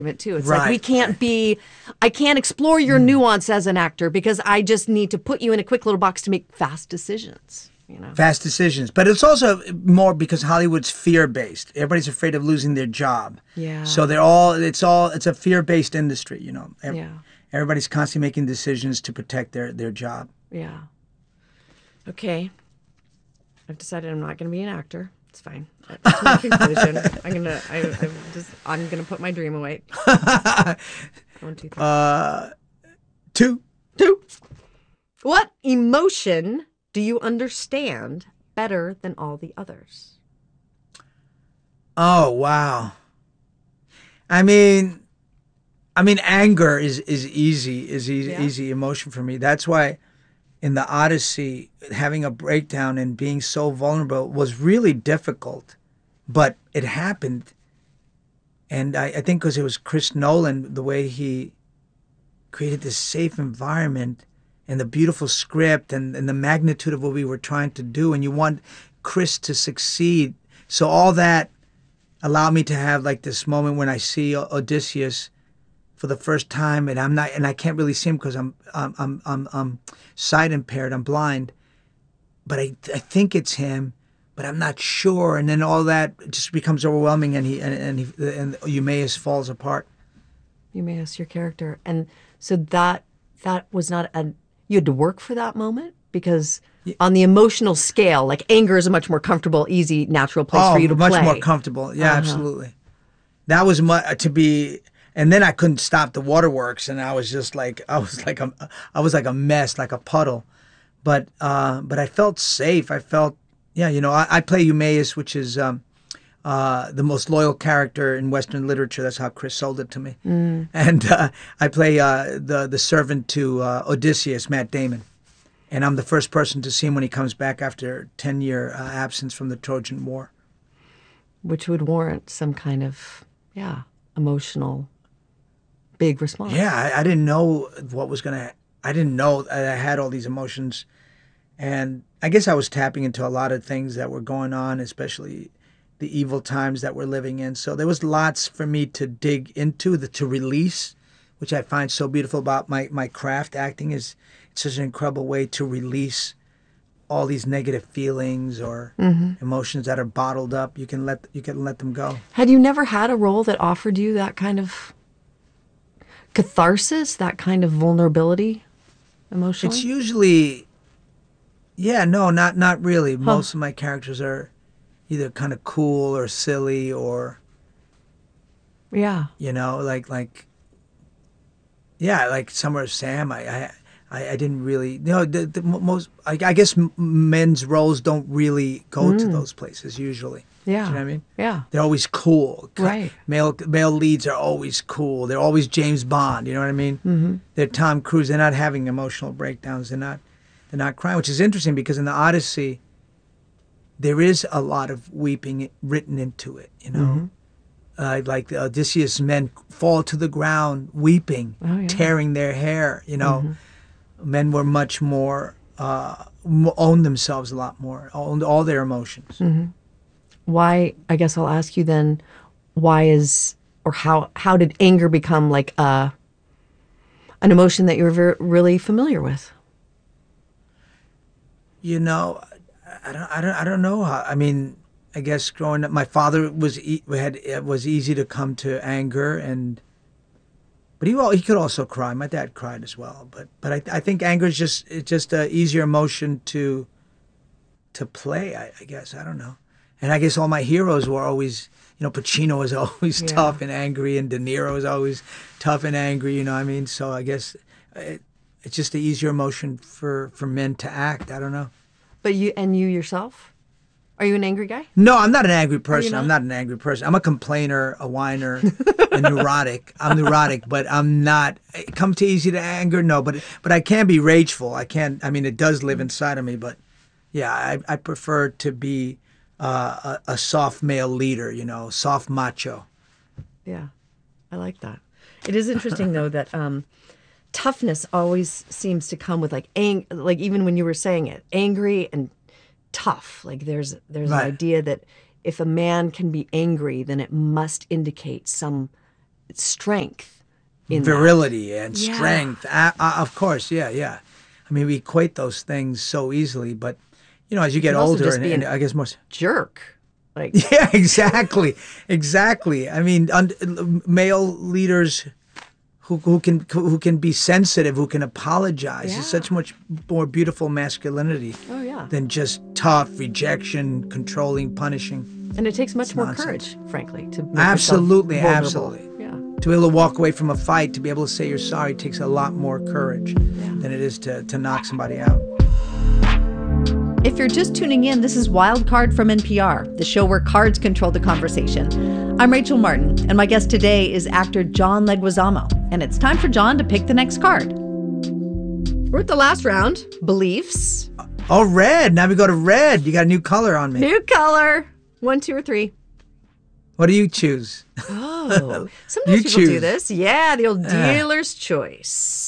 it too. It's like Right. I can't explore your nuance as an actor because I just need to put you in a quick little box to make fast decisions, you know? Fast decisions. But it's also more because Hollywood's fear-based. Everybody's afraid of losing their job. Yeah. So it's a fear-based industry, you know. Yeah. Everybody's constantly making decisions to protect their job. Yeah. Okay. I've decided I'm not going to be an actor. It's fine. That's my conclusion. I'm gonna put my dream away. 1, 2, 3. Two. What emotion do you understand better than all the others? Oh, wow. I mean, anger is easy emotion for me. That's why in the Odyssey, having a breakdown and being so vulnerable was really difficult, but it happened. And I think because it was Chris Nolan, the way he created this safe environment and the beautiful script and the magnitude of what we were trying to do. And you want Chris to succeed. So all that allowed me to have like this moment when I see Odysseus for the first time, and I can't really see him because I'm sight impaired, I'm blind, but I think it's him, but I'm not sure, and then all that just becomes overwhelming, and Eumaeus falls apart. Eumaeus, your character, and so that was not you had to work for that moment because on the emotional scale, like anger is a much more comfortable, easy, natural place for you to play. Much more comfortable, yeah, absolutely. That was to be. And then I couldn't stop the waterworks, and I was just like I was like a mess, like a puddle. But I felt safe. I felt I play Eumaeus, which is the most loyal character in Western literature. That's how Chris sold it to me. And I play the servant to Odysseus, Matt Damon, and I'm the first person to see him when he comes back after 10-year absence from the Trojan War, which would warrant some kind of emotional. Big response. Yeah, I didn't know I didn't know I had all these emotions. And I guess I was tapping into a lot of things that were going on, especially the evil times that we're living in. So there was lots for me to dig into, to release, which I find so beautiful about my craft. Acting is such an incredible way to release all these negative feelings or emotions that are bottled up. You can let them go. Had you never had a role that offered you that kind of catharsis, that kind of vulnerability emotionally? It's usually, not really. Most of my characters are either kind of cool or silly or, like Summer of Sam. I didn't really, the most, I guess men's roles don't really go to those places usually. Yeah. Do you know what I mean? Yeah. They're always cool. Right. Male leads are always cool. They're always James Bond. You know what I mean? Mm-hmm. They're Tom Cruise. They're not having emotional breakdowns. They're not crying, which is interesting because in the Odyssey, there is a lot of weeping written into it. You know, like the Odysseus' men fall to the ground weeping, tearing their hair. You know, men were much more owned themselves a lot more, owned all their emotions. Mm-hmm. Why, I guess I'll ask you then, how did anger become like an emotion that you were really familiar with? You know, I don't know how. I mean, I guess growing up, my father was easy to come to anger, but he could also cry. My dad cried as well, but I think anger is just an easier emotion to play. I guess I don't know. And I guess all my heroes were always, Pacino was always tough and angry, and De Niro was always tough and angry, you know what I mean? So I guess it's just an easier emotion for men to act. I don't know. But you yourself? Are you an angry guy? No, I'm not an angry person. I'm not an angry person. I'm a complainer, a whiner, a neurotic. I'm neurotic, but I'm not. It comes too easy to anger? No, but I can be rageful. It does live inside of me, but yeah, I prefer to be a soft male leader, soft macho. Yeah, I like that. It is interesting though that toughness always seems to come with like even when you were saying it, angry and tough. Like there's an idea that if a man can be angry, then it must indicate some strength in virility and Yeah. strength. Of course, yeah. I mean, we equate those things so easily, but as you get can also older, just be and an- I guess more. jerk. Like, Yeah, exactly. I mean, male leaders who can be sensitive, who can apologize, Yeah. is such much more beautiful masculinity oh yeah. than just tough rejection, controlling, punishing. And it takes much more nonsense. courage, frankly, to make Absolutely, yourself vulnerable. absolutely. Yeah. To be able to walk away from a fight, to be able to say you're sorry, takes a lot more courage than it is to knock somebody out. If you're just tuning in, this is Wild Card from NPR, the show where cards control the conversation. I'm Rachel Martin, and my guest today is actor John Leguizamo. And it's time for John to pick the next card. We're at the last round. Beliefs. Oh, red. Now we go to red. You got a new color on me. New color. 1, 2, or 3. What do you choose? Oh, sometimes You people do choose. this. Yeah, the old dealer's choice.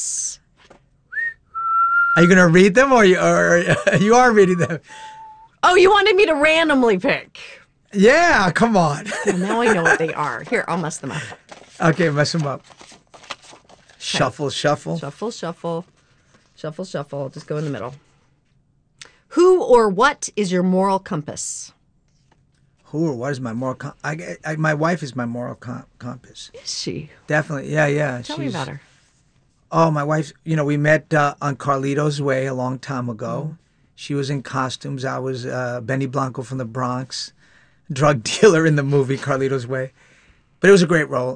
Are you going to read them or you are reading them? Oh, you wanted me to randomly pick. Yeah, come on. Well, now I know what they are. Here, I'll mess them up. Okay, mess them up. Shuffle, shuffle. Shuffle, shuffle. Shuffle, shuffle. Just go in the middle. Who or what is your moral compass? Who or what is my moral my wife is my moral compass. Is she? Definitely. Yeah. Tell me about her. Oh, my wife, we met on Carlito's Way a long time ago. She was in costumes. I was Benny Blanco from the Bronx, drug dealer in the movie Carlito's Way. But it was a great role.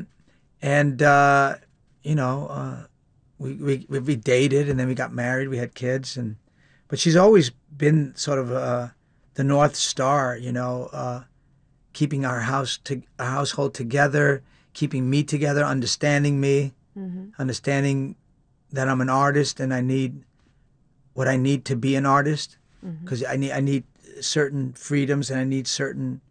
We dated and then we got married. We had kids. But she's always been sort of the North Star, keeping our household together, keeping me together, understanding me. Understanding that I'm an artist and I need what I need to be an artist, because I need certain freedoms and I need certain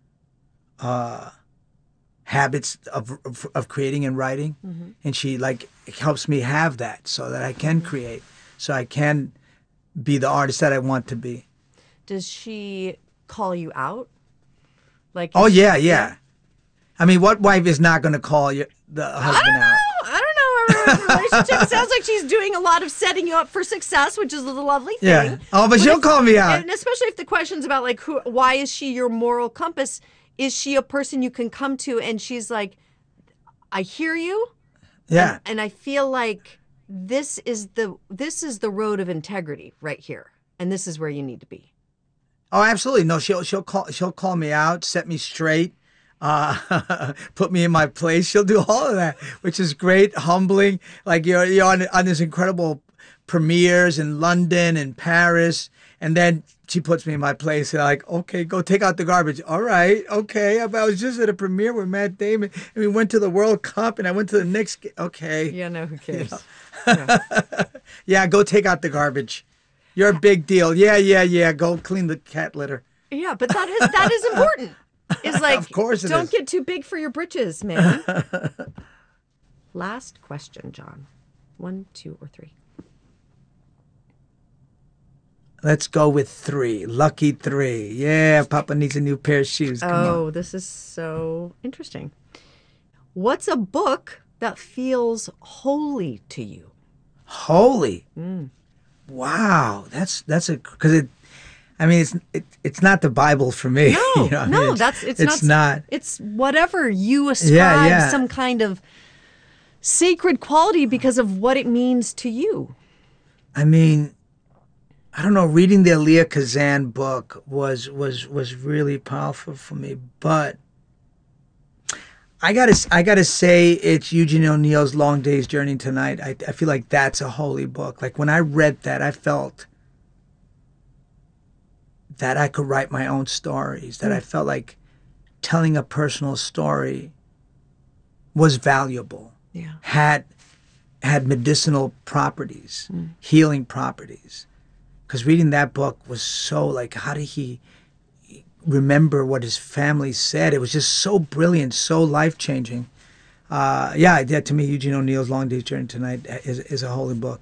habits of creating and writing, and she helps me have that so that I can create, so I can be the artist that I want to be. Does she call you out? Like, Oh yeah. I mean, what wife is not going to call the husband out? I don't know. Our relationship it sounds like she's doing a lot of setting you up for success, which is a lovely thing. Yeah. Oh, but she'll call me out. And especially if the question's about why is she your moral compass? Is she a person you can come to and she's like, I hear you. Yeah. And I feel like this is the road of integrity right here, and this is where you need to be. Oh, absolutely. No, she'll call me out, set me straight, put me in my place. She'll do all of that, which is great, humbling. Like you're on this incredible premieres in London and Paris, and then she puts me in my place and okay, go take out the garbage. All right, okay. I was just at a premiere with Matt Damon, and we went to the World Cup, and I went to the Knicks. Okay. Yeah, no, who cares? Yeah, go take out the garbage. You're a big deal. Yeah. Go clean the cat litter. Yeah, but that is important. It's like, Of course it don't is. get too big for your britches, man. Last question, John. 1, 2, or 3. Let's go with 3. Lucky 3. Yeah, Papa needs a new pair of shoes. Come on. This is so interesting. What's a book that feels holy to you? Holy. Wow. That's because it's not the Bible for me. No, no, it's not. It's whatever you ascribe some kind of sacred quality because of what it means to you. I mean, I don't know. Reading the Elia Kazan book was really powerful for me, but I gotta say it's Eugene O'Neill's Long Day's Journey to Night. I feel like that's a holy book. Like when I read that, I felt that I could write my own stories. That I felt like telling a personal story was valuable. Yeah. Had medicinal properties, healing properties. Because reading that book was so how did he remember what his family said? It was just so brilliant, so life-changing. To me, Eugene O'Neill's Long Day's Journey to Night is a holy book.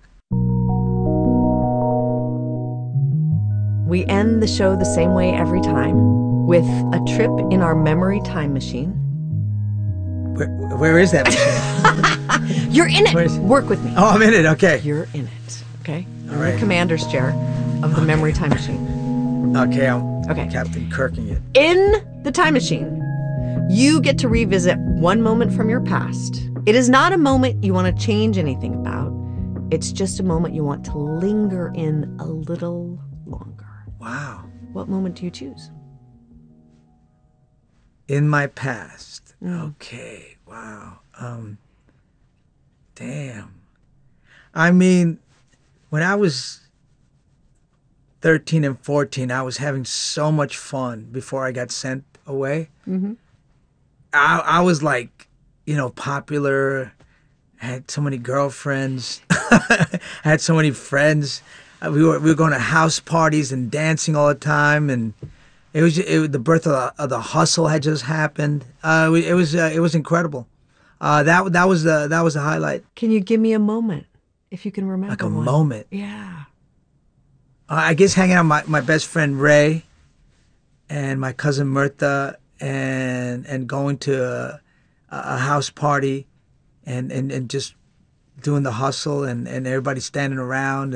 We end the show the same way every time, with a trip in our memory time machine. Where is that machine? You're in Where is it. it? Work with me. Oh, I'm in it. Okay. You're in it. Okay. You're All right. the commander's chair of the memory time machine. Okay, I'm Okay. Captain Kirking it. In the time machine, you get to revisit one moment from your past. It is not a moment you want to change anything about. It's just a moment you want to linger in a little longer. Wow. What moment do you choose? In my past. Okay. Wow. Damn. I mean, when I was 13 and 14, I was having so much fun before I got sent away. Mm-hmm. I was like, popular. I had so many girlfriends. I had so many friends. We were going to house parties and dancing all the time, and it was the birth of the hustle had just happened. It was incredible. That was the highlight. Can you give me a moment, if you can remember Like a one? moment. Yeah. I guess hanging out with my best friend Ray, and my cousin Mirtha, and going to a house party, and just doing the hustle, and everybody standing around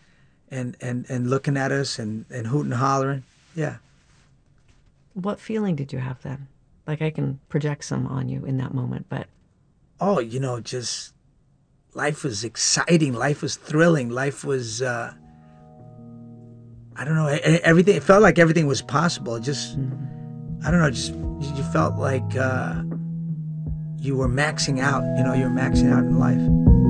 and looking at us and hooting and hollering. Yeah. What feeling did you have then? Like, I can project some on you in that moment, but Oh, just life was exciting. Life was thrilling. Life was, I don't know, everything. It felt like everything was possible. Just, I don't know, just you felt like you were maxing out. You were maxing out in life.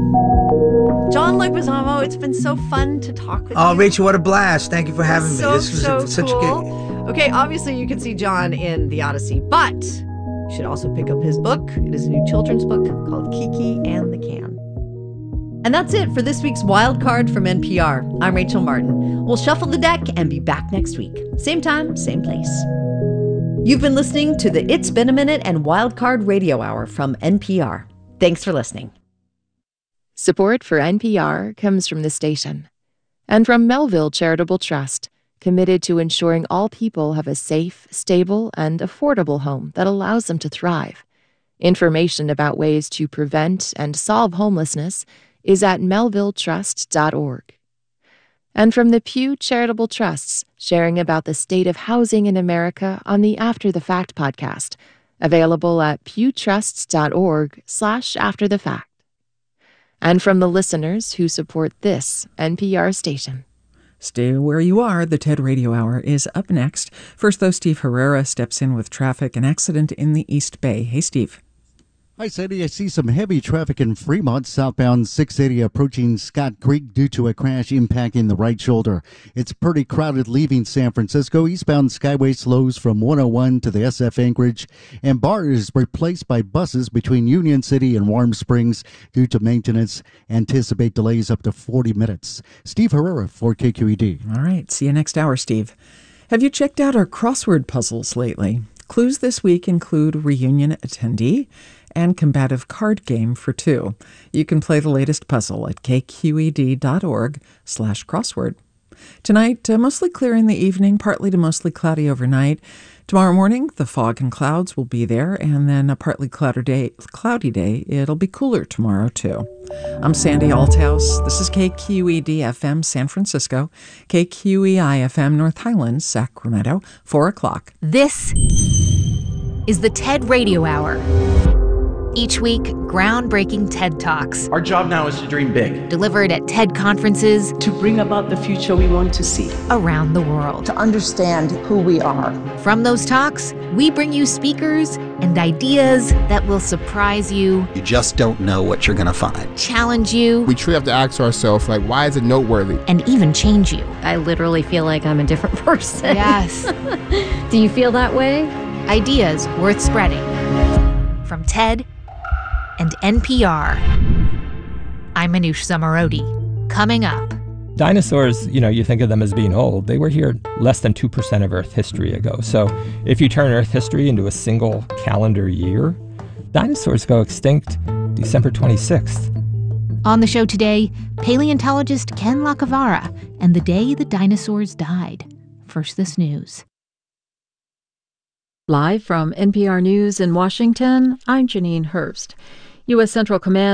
John Leguizamo, it's been so fun to talk with you. Oh, Rachel, what a blast. Thank you for having me. This was such a cool. good... Okay, obviously you can see John in The Odyssey, but you should also pick up his book. It is a new children's book called Kiki and the Can. And that's it for this week's Wild Card from NPR. I'm Rachel Martin. We'll shuffle the deck and be back next week. Same time, same place. You've been listening to the It's Been a Minute and Wild Card Radio Hour from NPR. Thanks for listening. Support for NPR comes from the station and from Melville Charitable Trust, committed to ensuring all people have a safe, stable, and affordable home that allows them to thrive. Information about ways to prevent and solve homelessness is at melvilletrust.org. And from the Pew Charitable Trusts, sharing about the state of housing in America on the After the Fact podcast, available at pewtrusts.org/afterthefact. And from the listeners who support this NPR station. Stay where you are. The TED Radio Hour is up next. First, though, Steve Herrera steps in with traffic. An accident in the East Bay. Hey, Steve. Hi, Sandy. I see some heavy traffic in Fremont, southbound 680 approaching Scott Creek due to a crash impacting the right shoulder. It's pretty crowded leaving San Francisco. Eastbound Skyway slows from 101 to the SF Anchorage, and BART is replaced by buses between Union City and Warm Springs due to maintenance. Anticipate delays up to 40 minutes. Steve Herrera for KQED. All right. See you next hour, Steve. Have you checked out our crossword puzzles lately? Clues this week include reunion attendee and combative card game for two. You can play the latest puzzle at kqed.org/crossword. Tonight, mostly clear in the evening, partly to mostly cloudy overnight. Tomorrow morning, the fog and clouds will be there, and then a partly cloudy day. It'll be cooler tomorrow, too. I'm Sandy Althouse. This is KQED-FM San Francisco, KQEI-FM North Highlands, Sacramento, 4 o'clock. This is the TED Radio Hour. Each week, groundbreaking TED Talks. Our job now is to dream big. Delivered at TED conferences. To bring about the future we want to see. Around the world. To understand who we are. From those talks, we bring you speakers and ideas that will surprise you. You just don't know what you're going to find. Challenge you. We truly have to ask ourselves, why is it noteworthy? And even change you. I literally feel like I'm a different person. Yes. Do you feel that way? Ideas worth spreading. From TED and NPR. I'm Manoush Zomorodi. Coming up. Dinosaurs, you think of them as being old. They were here less than 2% of Earth history ago. So if you turn Earth history into a single calendar year, dinosaurs go extinct December 26th. On the show today, paleontologist Ken Lacavara and the day the dinosaurs died. First, this news. Live from NPR News in Washington, I'm Janine Hurst. U.S. Central Command